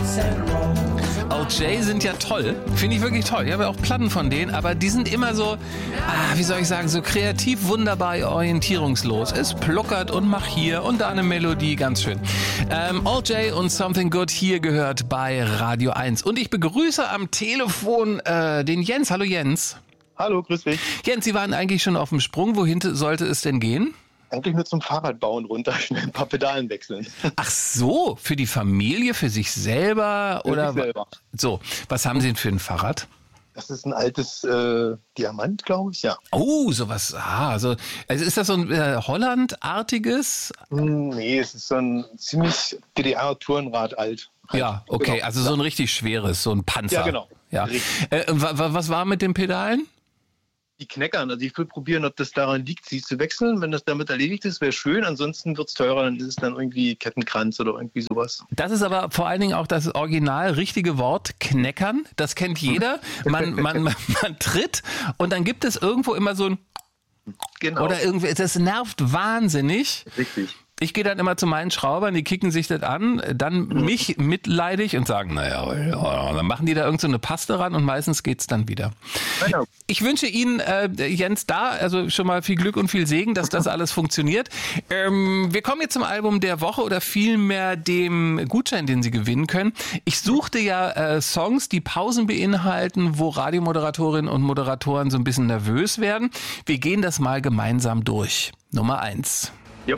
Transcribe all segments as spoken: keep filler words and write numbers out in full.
O J sind ja toll, finde ich wirklich toll. Ich habe ja auch Platten von denen, aber die sind immer so, ah, wie soll ich sagen, so kreativ, wunderbar orientierungslos. Es pluckert und macht hier und da eine Melodie, ganz schön. Ähm, O J und Something Good hier gehört bei Radio eins. Und ich begrüße am Telefon äh, den Jens. Hallo Jens. Hallo, grüß dich. Jens, Sie waren eigentlich schon auf dem Sprung. Wohin sollte es denn gehen? Eigentlich nur zum Fahrradbauen runter, schnell ein paar Pedalen wechseln. Ach so, für die Familie, für sich selber? Für oder sich selber. So, was haben Sie denn für ein Fahrrad? Das ist ein altes äh, Diamant, glaube ich, ja. Oh, sowas. Ah, also, also ist das so ein äh, Holland-artiges? Nee, es ist so ein ziemlich D D R-Tourenrad alt. Ja, okay, Genau. also so ein richtig schweres, so ein Panzer. Ja, genau. Ja. Äh, wa- wa- was war mit den Pedalen? Die knackern, also ich will probieren, ob das daran liegt, sie zu wechseln. Wenn das damit erledigt ist, wäre schön. Ansonsten wird es teurer, dann ist es dann irgendwie Kettenkranz oder irgendwie sowas. Das ist aber vor allen Dingen auch das original richtige Wort, kneckern. Das kennt jeder. Man, man, man, man tritt und dann gibt es irgendwo immer so ein Genau. oder irgendwie, das nervt wahnsinnig. Richtig. Ich gehe dann immer zu meinen Schraubern, die kicken sich das an, dann mich mitleidig und sagen, naja, ja, dann machen die da irgend so eine Paste ran und meistens geht's dann wieder. Genau. Ich wünsche Ihnen, äh, Jens, da also schon mal viel Glück und viel Segen, dass das alles funktioniert. Ähm, wir kommen jetzt zum Album der Woche oder vielmehr dem Gutschein, den Sie gewinnen können. Ich suchte ja äh, Songs, die Pausen beinhalten, wo Radiomoderatorinnen und Moderatoren so ein bisschen nervös werden. Wir gehen das mal gemeinsam durch. Nummer eins. Jo.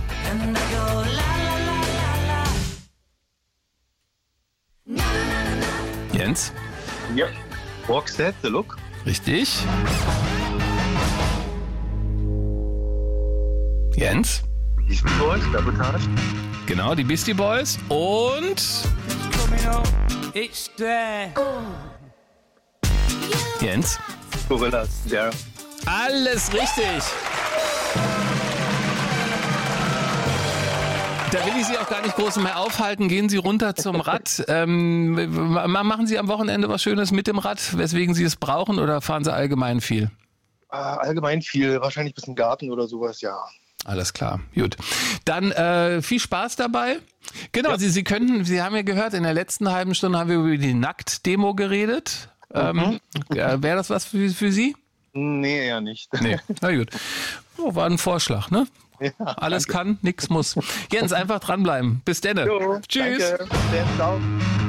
Jens? Ja. Roxette, The Look. Richtig. Jens? Beastie Boys, Sabotage. Genau, die Beastie Boys. Und Jens? Gorillas, der. Alles richtig. Da will ich Sie auch gar nicht groß mehr aufhalten. Gehen Sie runter zum Rad. Ähm, machen Sie am Wochenende was Schönes mit dem Rad, weswegen Sie es brauchen, oder fahren Sie allgemein viel? Äh, allgemein viel, wahrscheinlich ein bisschen Garten oder sowas, ja. Alles klar, gut. Dann äh, viel Spaß dabei. Genau, Ja. Sie, Sie könnten, Sie haben ja gehört, in der letzten halben Stunde haben wir über die Nackt-Demo geredet. Ähm, äh, Wäre das was für, für Sie? Nee, eher nicht. Nee, na gut. Oh, war ein Vorschlag, ne? Ja, Alles kann, nix muss. Jens, einfach dranbleiben. Bis denne. Jo, Tschüss. Danke. Bis dann, ciao.